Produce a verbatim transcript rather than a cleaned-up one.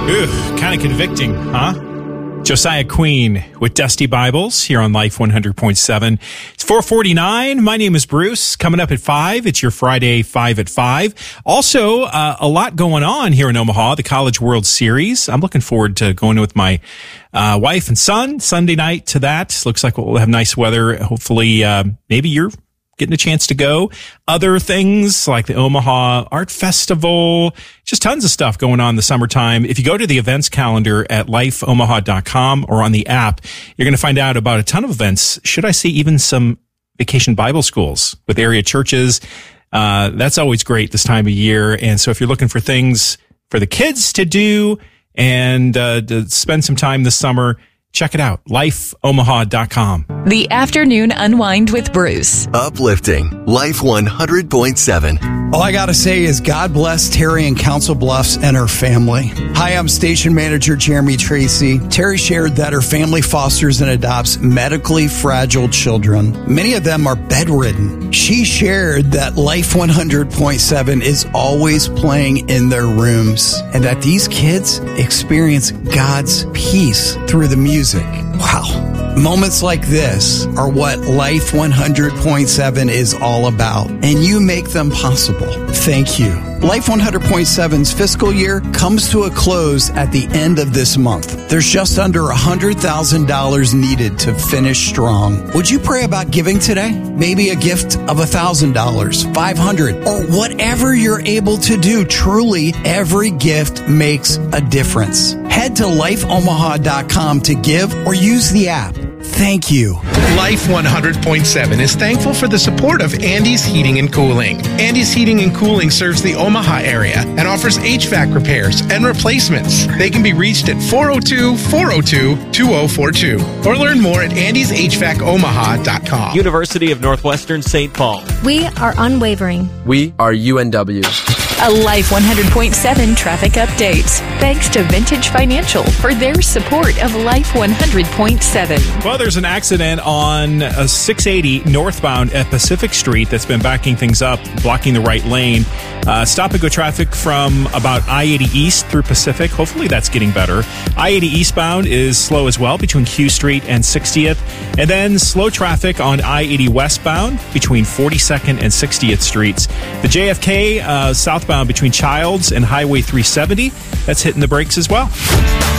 Ugh, kind of convicting, huh? Josiah Queen with Dusty Bibles here on Life one hundred point seven. It's four forty-nine. My name is Bruce. Coming up at five, it's your Friday five at five. Also, uh, a lot going on here in Omaha, the College World Series. I'm looking forward to going with my uh, wife and son Sunday night to that. Looks like we'll have nice weather. Hopefully, uh, maybe you're getting a chance to go. Other things like the Omaha Art Festival, just tons of stuff going on in the summertime. If you go to the events calendar at life omaha dot com or on the app, you're going to find out about a ton of events. Should I say even some vacation Bible schools with area churches? Uh, that's always great this time of year. And so if you're looking for things for the kids to do and uh, to spend some time this summer, check it out, life omaha dot com. The Afternoon Unwind with Bruce. Uplifting. Life one hundred point seven. All I got to say is God bless Terry in Council Bluffs and her family. Hi, I'm Station Manager Jeremy Tracy. Terry shared that her family fosters and adopts medically fragile children. Many of them are bedridden. She shared that Life one hundred point seven is always playing in their rooms and that these kids experience God's peace through the music. Wow. Moments like this are what Life one hundred point seven is all about, and you make them possible. Thank you. Life one hundred point seven's fiscal year comes to a close at the end of this month. There's just under one hundred thousand dollars needed to finish strong. Would you pray about giving today? Maybe a gift of one thousand dollars, five hundred dollars, or whatever you're able to do. Truly, every gift makes a difference. Head to life omaha dot com to give or use the app. Thank you. Life one hundred point seven is thankful for the support of Andy's Heating and Cooling. Andy's Heating and Cooling serves the Omaha area and offers H V A C repairs and replacements. They can be reached at four oh two, four oh two, two oh four two or learn more at andys h vac omaha dot com. University of Northwestern Saint Paul. We are unwavering. We are U N W. A Life one hundred point seven traffic update. Thanks to Vintage Financial for their support of Life one hundred point seven. Well, there's an accident on uh, six eighty northbound at Pacific Street that's been backing things up, blocking the right lane. Uh, stop and go traffic from about I eighty East through Pacific. Hopefully that's getting better. I eighty eastbound is slow as well between Q Street and sixtieth. And then slow traffic on I eighty westbound between forty-second and sixtieth Streets. The J F K uh, southbound between Childs and Highway three seventy, that's hitting the brakes as well.